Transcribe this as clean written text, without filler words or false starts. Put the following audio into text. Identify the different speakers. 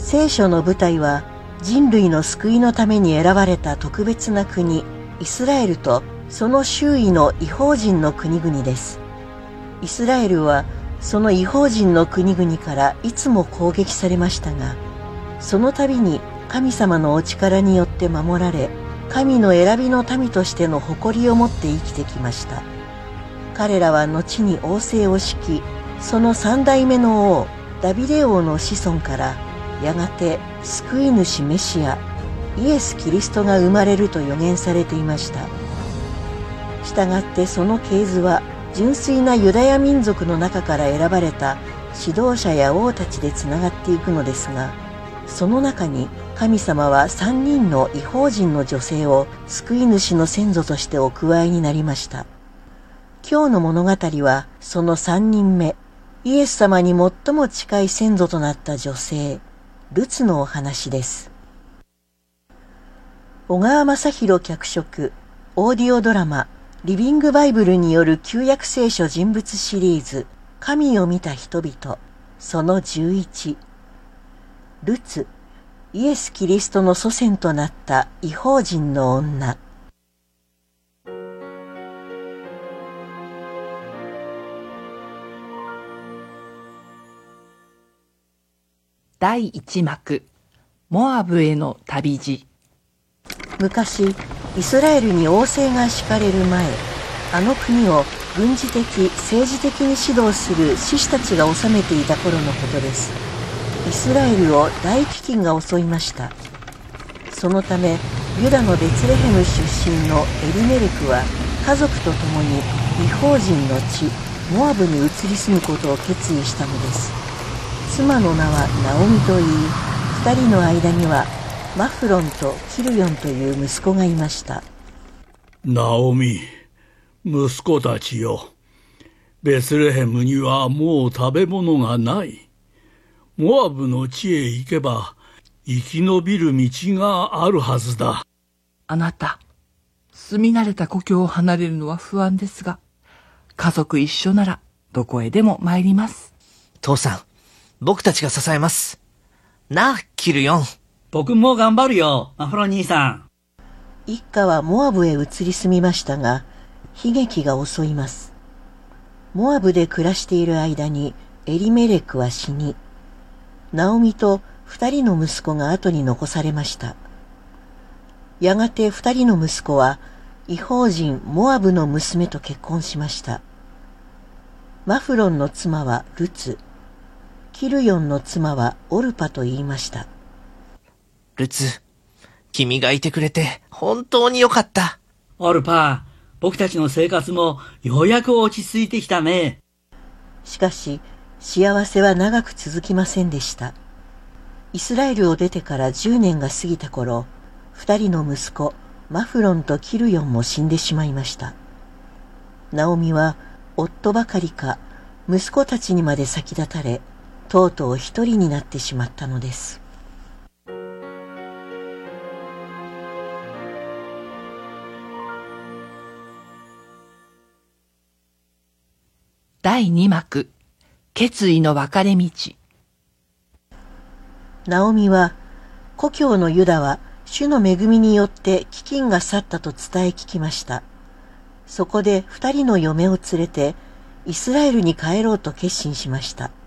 Speaker 1: 聖書の舞台は人類の救いのために選ばれた特別な国、イスラエルとその周囲の異邦人の国々です。イスラエルはその異邦人の国々からいつも攻撃されましたが、その度に神様のお力によって守られ、神の選びの民としての誇りを持って生きてきました。彼らは後に王政を敷き、その三代目の王、ダビデ王の子孫から、やがて救い主メシア、イエス・キリストが生まれると予言されていました。したがってその系図は、純粋なユダヤ民族の中から選ばれた指導者や王たちでつながっていくのですが、その中に神様は3人の異邦人の女性を救い主の先祖としてお加えになりました。今日の物語はその3人目、イエス様に最も近い先祖となった女性、ルツのお話です。小川雅弘脚色、オーディオドラマ、リビングバイブルによる旧約聖書人物シリーズ、神を見た人々、その11。ルツ、イエス・キリストの祖先となった異邦人の女。
Speaker 2: 第一幕、モアブへの旅路。
Speaker 1: 昔、イスラエルに王政が敷かれる前、あの国を軍事的、政治的に指導する志士たちが治めていた頃のことです。イスラエルを大飢饉が襲いました。そのため、ユダのベツレヘム出身のエリメレクは、家族と共に異邦人の地、モアブに移り住むことを決意したのです。妻の名はナオミといい、二人の間にはマフロンとキルヨンという息子がいました。
Speaker 3: ナオミ、息子たちよ。ベツレヘムにはもう食べ物がない。モアブの地へ行けば生き延びる道があるはずだ。
Speaker 2: あなた、住み慣れた故郷を離れるのは不安ですが、家族一緒ならどこへでも参ります。
Speaker 4: 父さん、僕たちが支えます。なあ、キルヨン。
Speaker 5: 僕も頑張るよ、マフロ兄さん。
Speaker 1: 一家はモアブへ移り住みましたが、悲劇が襲います。モアブで暮らしている間にエリメレクは死に、ナオミと二人の息子が後に残されました。やがて二人の息子は異邦人モアブの娘と結婚しました。マフロンの妻はルツ、キルヨンの妻はオルパと言いました。
Speaker 4: ルツ、君がいてくれて本当によかった。
Speaker 5: オルパ、僕たちの生活もようやく落ち着いてきたね。
Speaker 1: しかし、幸せは長く続きませんでした。イスラエルを出てから10年が過ぎた頃、二人の息子、マフロンとキルヨンも死んでしまいました。ナオミは、夫ばかりか、息子たちにまで先立たれ、とうとう一人になってしまったのです。
Speaker 2: 第二幕、決意の分かれ道。
Speaker 1: ナオミは、故郷のユダは主の恵みによって飢饉が去ったと伝え聞きました。そこで二人の嫁を連れてイスラエルに帰ろうと決心しました。